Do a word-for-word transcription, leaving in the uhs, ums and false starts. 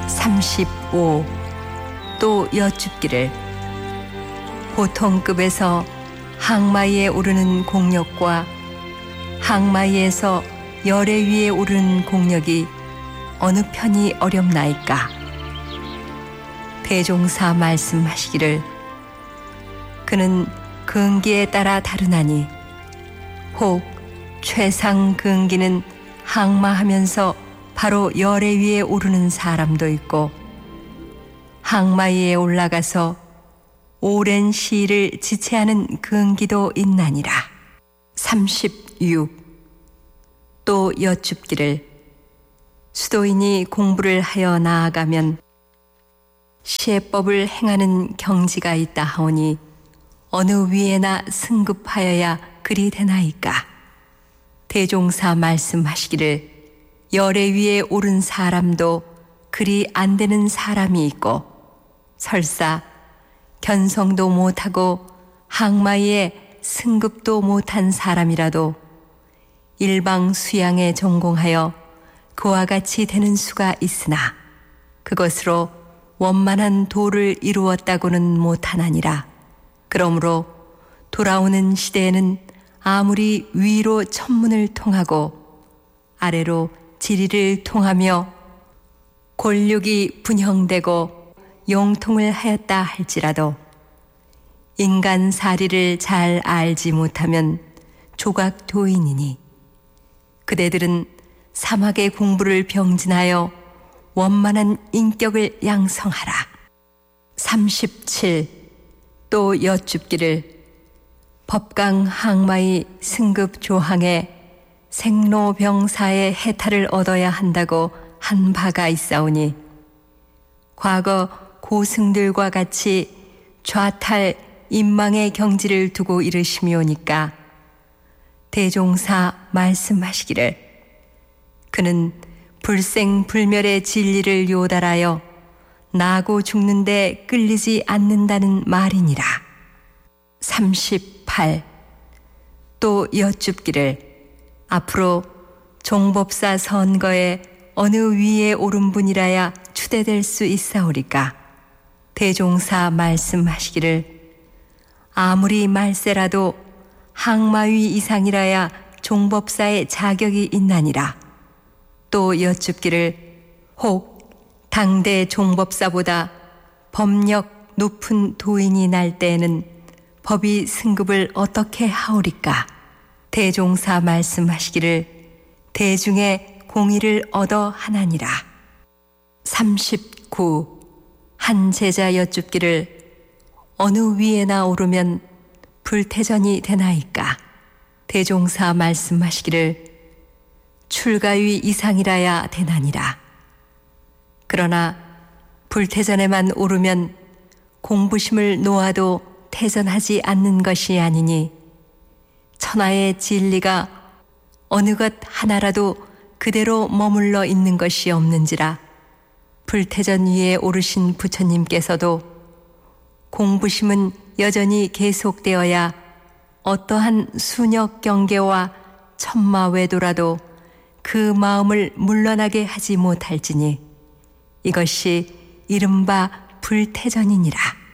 삼십오. 또 여쭙기를 보통급에서 항마위에 오르는 공력과 항마위에서 열애 위에 오르는 공력이 어느 편이 어렵나이까? 대종사 말씀하시기를 그는 근기에 따라 다르나니 혹 최상 근기는 항마하면서 바로 열애 위에 오르는 사람도 있고 항마 위에 올라가서 오랜 시일을 지체하는 근기도 있나니라. 삼십육. 또 여쭙기를 수도인이 공부를 하여 나아가면 시해법을 행하는 경지가 있다 하오니 어느 위에나 승급하여야 그리 되나이까? 대종사 말씀하시기를 열애 위에 오른 사람도 그리 안 되는 사람이 있고 설사 견성도 못하고 항마위에 승급도 못한 사람이라도 일방 수양에 전공하여 그와 같이 되는 수가 있으나 그것으로 원만한 도를 이루었다고는 못하나니라. 그러므로 돌아오는 시대에는 아무리 위로 천문을 통하고 아래로 지리를 통하며 권력이 분형되고 용통을 하였다 할지라도 인간 사리를 잘 알지 못하면 조각도인이니 그대들은 사막의 공부를 병진하여 원만한 인격을 양성하라. 삼십칠. 또 여쭙기를 법강 항마의 승급 조항에 생로병사의 해탈을 얻어야 한다고 한 바가 있사오니 과거 고승들과 같이 좌탈 인망의 경지를 두고 이르시미오니까 대종사 말씀하시기를 그는 불생불멸의 진리를 요달하여 나고 죽는데 끌리지 않는다는 말이니라. 삼십팔. 또 여쭙기를 앞으로 종법사 선거에 어느 위에 오른 분이라야 추대될 수 있사오리까? 대종사 말씀하시기를 아무리 말세라도 항마위 이상이라야 종법사의 자격이 있나니라. 또 여쭙기를 혹 당대 종법사보다 법력 높은 도인이 날 때에는 법이 승급을 어떻게 하오리까? 대종사 말씀하시기를 대중의 공의를 얻어 하나니라. 삼십구. 한 제자 여쭙기를 어느 위에나 오르면 불태전이 되나이까? 대종사 말씀하시기를 출가위 이상이라야 되나니라. 그러나 불태전에만 오르면 공부심을 놓아도 태전하지 않는 것이 아니니 천하의 진리가 어느 것 하나라도 그대로 머물러 있는 것이 없는지라 불태전 위에 오르신 부처님께서도 공부심은 여전히 계속되어야 어떠한 순역 경계와 천마 외도라도 그 마음을 물러나게 하지 못할지니 이것이 이른바 불태전이니라.